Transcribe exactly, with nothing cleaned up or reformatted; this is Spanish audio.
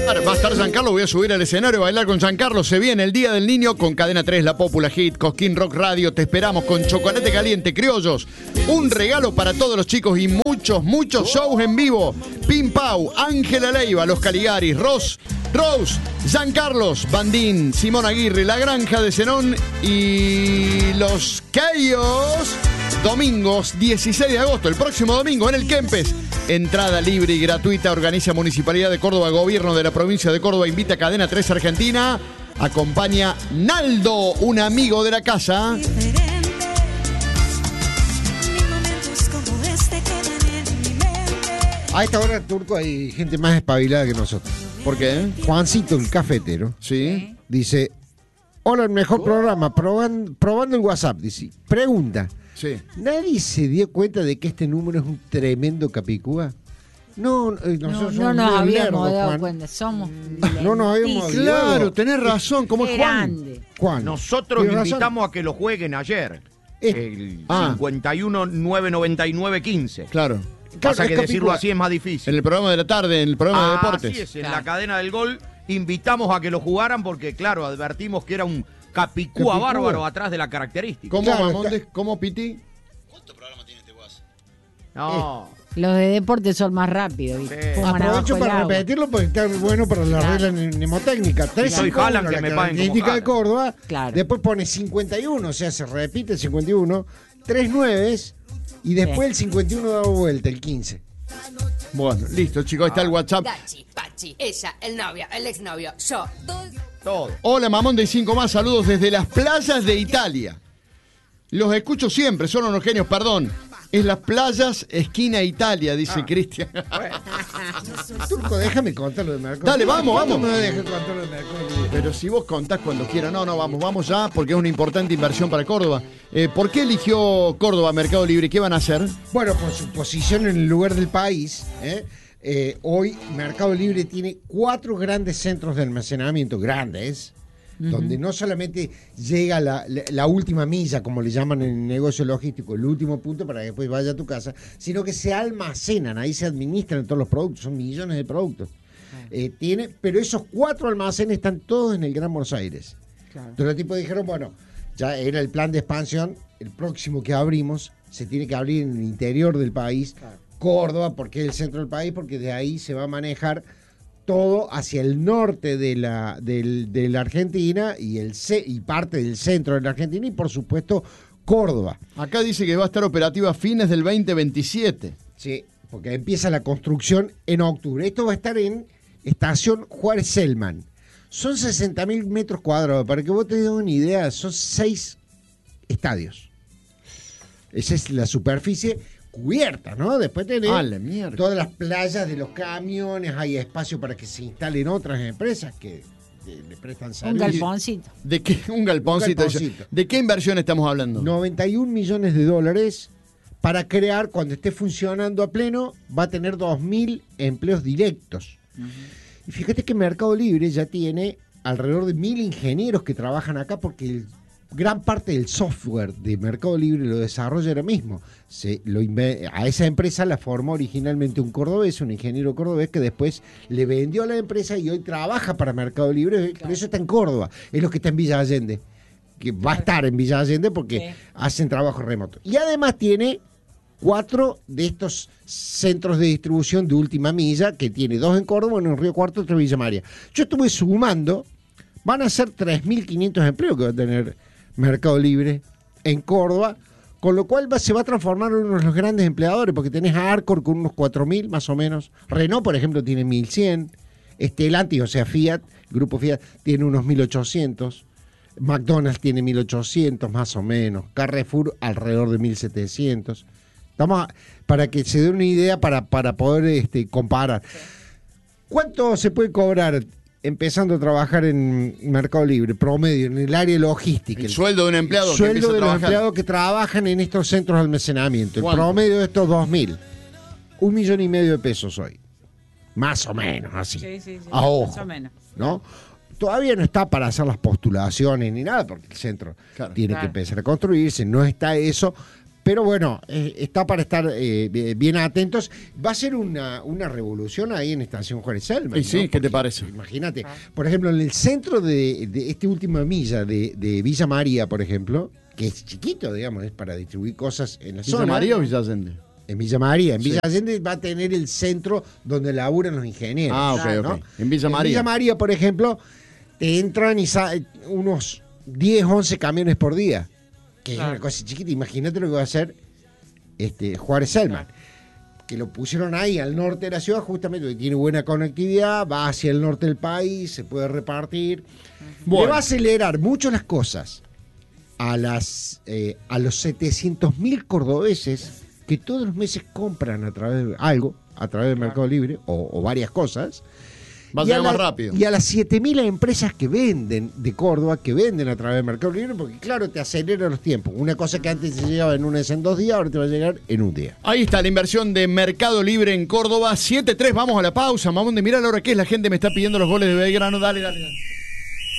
Va a estar Giancarlo, voy a subir al escenario a bailar con Giancarlo. Se viene el Día del Niño con Cadena tres, La Popular Hit, Cosquín Rock Radio. Te esperamos con chocolate caliente, criollos. Un regalo para todos los chicos y muchos, muchos shows en vivo. Pim Pau, Ángela Leiva, Los Caligaris, Ross, Rose, Giancarlos, Bandín, Simón Aguirre, La Granja de Zenón y Los Cayos. Domingos dieciséis de agosto, el próximo domingo en el Kempes. Entrada libre y gratuita. Organiza Municipalidad de Córdoba, Gobierno de la Provincia de Córdoba. Invita a Cadena tres Argentina. Acompaña Naldo, un amigo de la casa. A esta hora, Turco, hay gente más espabilada que nosotros. ¿Por qué? Juancito, el cafetero, Sí. dice: hola, el mejor programa, proban- probando el WhatsApp. Dice, pregunta: Sí. ¿nadie se dio cuenta de que este número es un tremendo capicúa? No, eh, No, nosotros no somos nos muy habíamos lerdos, dado Juan. cuenta. Somos No nos habíamos lentísimos. olvidado. Claro, tenés razón. ¿Cómo es Juan? Grande. Juan, Nosotros ¿tienes razón? invitamos a que lo jueguen ayer. Es- El Ah. cincuenta y uno, nueve noventa y nueve, quince. Claro. Claro, Pasa es que decirlo capicúa. así es más En difícil. el programa de la tarde, en el programa de Ah, deportes. así es, en Claro. la cadena del gol invitamos a que lo jugaran porque, claro, advertimos que era un capicúa, Capicúa. bárbaro atrás de la característica. ¿Cómo, Claro, Mamontes? está- ¿Cómo, Piti? No. Los de deporte son más rápidos. ¿viste? Sí. Fuman Aprovecho abajo el para agua. repetirlo porque está bueno para la Claro. regla mnemotécnica. tres soy cincuenta y uno, Haaland, que la me paguen como característica de Haaland. Córdoba. Claro. Después pone cincuenta y uno, o sea, se repite cincuenta y uno. Tres nueves y después Sí. el cincuenta y uno da vuelta, el quince. Bueno, listo, chicos, ahí está el WhatsApp. Dachi, Pachi, ella, el novio, el exnovio, yo. Todo. Todo. Hola, Mamón de cinco más, saludos desde las playas de Italia. Los escucho siempre, son unos genios, perdón. Es las playas esquina Italia, dice Cristian. Turco, déjame contar lo de Mercado. Dale, vamos, ¿Cuándo vamos. me dejes contar lo de Mercado? Pero si vos contás cuando quieras, no, no, vamos, vamos ya, porque es una importante inversión para Córdoba. Eh, ¿Por qué eligió Córdoba Mercado Libre? ¿Qué van a hacer? Bueno, por su posición en el lugar del país, ¿eh? Eh, hoy Mercado Libre tiene cuatro grandes centros de almacenamiento, grandes, donde no solamente llega la, la- la última milla, como le llaman en el negocio logístico, el último punto para que después vaya a tu casa, sino que se almacenan, ahí se administran todos los productos, son millones de productos. Eh, tiene, pero esos cuatro almacenes están todos en el Gran Buenos Aires. Claro. Entonces los tipos dijeron, bueno, ya era el plan de expansión, el próximo que abrimos se tiene que abrir en el interior del país, Córdoba, porque es el centro del país, porque de ahí se va a manejar todo hacia el norte de la, del- de la Argentina y, el, ce- y parte del centro de la Argentina y por supuesto Córdoba. Acá dice que va a estar operativa a fines del veinte veintisiete. Sí, porque empieza la construcción en octubre. Esto va a estar en Estación Juárez Selman. Son sesenta mil metros cuadrados. Para que vos te des una idea, son seis estadios. Esa es la superficie cubierta, ¿no? Después tenés Ah, la mierda. todas las playas de los camiones, hay espacio para que se instalen otras empresas que, que le prestan Un servicio. galponcito. ¿De qué? Un galponcito. Un galponcito. ¿De qué inversión estamos hablando? noventa y un millones de dólares para crear, cuando esté funcionando a pleno, va a tener dos mil empleos directos. Y fíjate que Mercado Libre ya tiene alrededor de mil ingenieros que trabajan acá porque el- gran parte del software de Mercado Libre lo desarrolla ahora mismo. Se, lo inve- a esa empresa la formó originalmente un cordobés, un ingeniero cordobés que después le vendió a la empresa y hoy trabaja para Mercado Libre, por eso está en Córdoba, es lo que está en Villa Allende, que va a estar en Villa Allende porque Sí. hacen trabajo remoto. Y además tiene cuatro de estos centros de distribución de última milla, que tiene dos en Córdoba, uno en Río Cuarto, otro en Villa María. Yo estuve sumando, van a ser tres mil quinientos empleos que va a tener Mercado Libre en Córdoba, con lo cual va- se va a transformar en uno de los grandes empleadores, porque tenés a Arcor con unos cuatro mil más o menos, Renault, por ejemplo, tiene mil cien, Stellantis, o sea, Fiat, el grupo Fiat, tiene unos mil ochocientos, McDonald's tiene mil ochocientos más o menos, Carrefour alrededor de mil setecientos. Estamos a- para que se dé una idea para, para poder este, comparar. ¿Cuánto se puede cobrar empezando a trabajar en Mercado Libre, promedio, en el área logística? El sueldo de un empleado que sueldo empieza a de los trabajar. empleados que trabajan en estos centros de almacenamiento. El ¿Cuánto? promedio de estos dos mil. Un millón y medio de pesos hoy. Más o menos, así. Sí, sí, sí. A ojo, Más o menos. ¿no? Todavía no está para hacer las postulaciones ni nada, porque el centro Claro. tiene Claro. que empezar a construirse, no está eso, pero bueno, eh, está para estar eh, bien atentos. Va a ser una, una revolución ahí en Estación Juárez Selman. Y sí, ¿no? ¿qué te Porque, parece? Imagínate, por ejemplo, en el centro de, de este última milla de, de Villa María, por ejemplo, que es chiquito, digamos, es para distribuir cosas en la ¿Villa zona. María o Villa Allende? En Villa María. En Sí. Villa Allende va a tener el centro donde laburan los ingenieros. Ah, ok, ¿no? ok. En Villa María. En Villa María, por ejemplo, te entran y sa- unos diez, once camiones por día. Que es una cosa chiquita. Imagínate lo que va a hacer este, Juárez Selman. Que lo pusieron ahí al norte de la ciudad, justamente porque tiene buena conectividad, va hacia el norte del país, se puede repartir. Bueno. Le va a acelerar mucho las cosas a, las, eh, a los setecientos mil cordobeses que todos los meses compran a través de algo, a través del Mercado Libre, o, o varias cosas. Va a Y ser más la- rápido. Y a las siete mil empresas que venden de Córdoba, que venden a través del Mercado Libre, porque claro, te acelera los tiempos. Una cosa que antes se llegaba en un mes en dos días, ahora te va a llegar en un día. Ahí está la inversión de Mercado Libre en Córdoba. siete tres, vamos a la pausa. Vamos a mirar la hora que es. La gente me está pidiendo los goles de Belgrano. Dale, dale, dale.